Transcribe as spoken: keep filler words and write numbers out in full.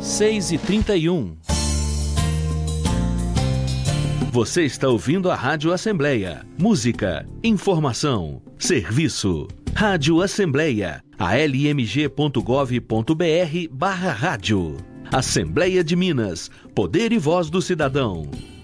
seis e trinta e um. Você está ouvindo a Rádio Assembleia. Música, informação, serviço. Rádio Assembleia, a l m g ponto gov ponto b r barra rádio. Assembleia de Minas, poder e voz do cidadão.